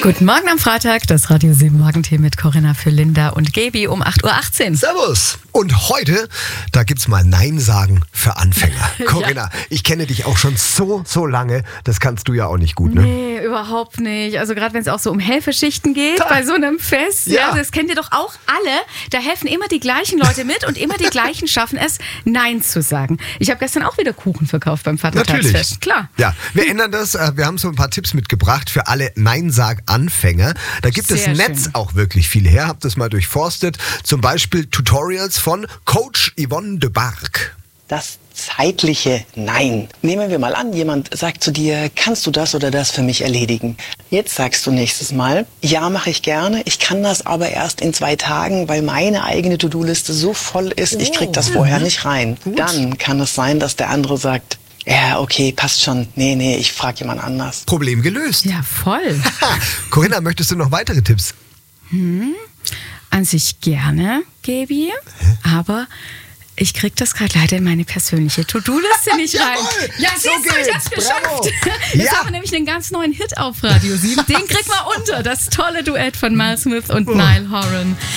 Guten Morgen am Freitag, das Radio 7 Morgentee mit Corinna für Linda und Gaby um 8.18 Uhr. Servus. Und heute, da gibt's mal Nein sagen für Anfänger. Corinna, ich kenne dich auch schon so lange, das kannst du ja auch nicht gut, ne? Nee, überhaupt nicht. Also gerade wenn es auch so um Helferschichten geht bei so einem Fest, ja, das kennt ihr doch auch alle. Da helfen immer die gleichen Leute mit und immer die gleichen schaffen es, Nein zu sagen. Ich habe gestern auch wieder Kuchen verkauft beim Vatertagsfest. Natürlich. Klar. Ja, wir ändern das. Wir haben so ein paar Tipps mitgebracht für alle Nein-Sag-Anfänger. Da gibt es im Netz auch wirklich viel her. Habt das mal durchforstet. Zum Beispiel Tutorials von Coach Yvonne de Barg. Das zeitliche Nein. Nehmen wir mal an, jemand sagt zu dir, kannst du das oder das für mich erledigen? Jetzt sagst du nächstes Mal, ja, mache ich gerne, ich kann das aber erst in 2 Tagen, weil meine eigene To-Do-Liste so voll ist, ich krieg das vorher nicht rein. Dann kann es sein, dass der andere sagt, ja, okay, passt schon. Nee, ich frage jemand anders. Problem gelöst. Ja, voll. Corinna, möchtest du noch weitere Tipps? An sich gerne, Gaby, aber ich krieg das gerade leider in meine persönliche To-Do-Liste nicht rein. Ja, siehst du, ich hab's geschafft. Jetzt haben wir nämlich einen ganz neuen Hit auf Radio 7. Den kriegt man unter. Das tolle Duett von Miles Smith und Niall Horan.